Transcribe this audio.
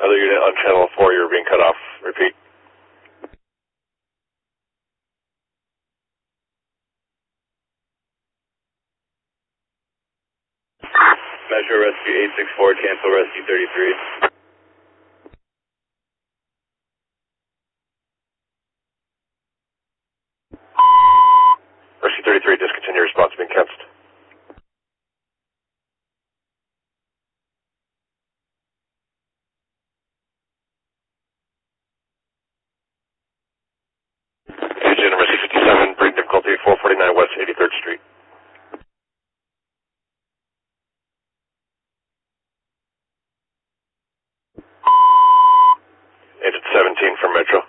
Other unit on channel 4, you're being cut off. Repeat. Metro Rescue 864, cancel Rescue 33. Rescue 33, discontinue response, being canceled. Agent Rescue 57, breathing difficulty, 449 West 83rd Street. Agent 17 from Metro.